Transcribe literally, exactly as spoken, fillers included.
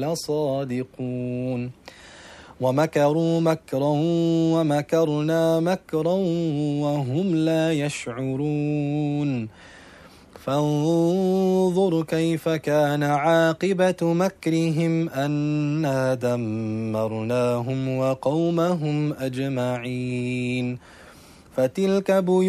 لصادقون ومكروا مكرا ومكرنا مكرا وهم لا يشعرون فانظر كيف كان عاقبة مكرهم أنا دمرناهم وقومهم أجمعين فتلك بيوتهم